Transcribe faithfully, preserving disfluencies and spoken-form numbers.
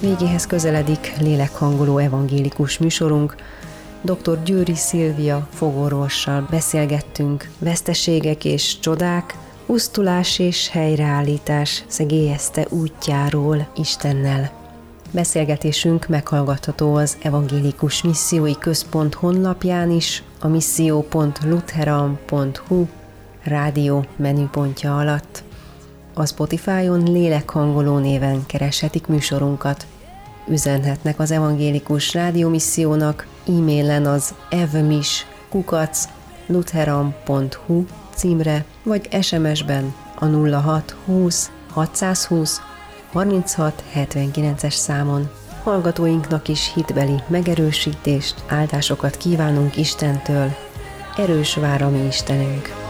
Végéhez közeledik lélekhangoló evangélikus műsorunk. doktor Győri Szilvia fogorvossal beszélgettünk veszteségek és csodák, pusztulás és helyreállítás szegélyezte útjáról Istennel. Beszélgetésünk meghallgatható az Evangélikus Missziói Központ honlapján is, a misszió pont lutheran pont hu rádió menüpontja alatt. A Spotify-on lélekhangoló néven kereshetik műsorunkat. Üzenhetnek az Evangélikus Rádiómissziónak e-mailen az evmis kukac lutheran pont hu címre, vagy es em es-ben a nulla hat húsz hatszázhúsz harminchat hetvenkilences számon. Hallgatóinknak is hitbeli megerősítést, áldásokat kívánunk Istentől. Erős vár a mi Istenünk!